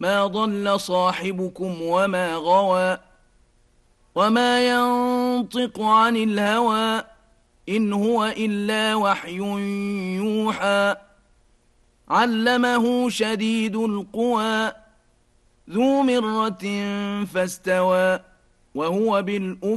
ما ضل صاحبكم وما غوى وما ينطق عن الهوى إن هو إلا وحي يوحى علمه شديد القوى ذو مرة فاستوى وهو بالأفق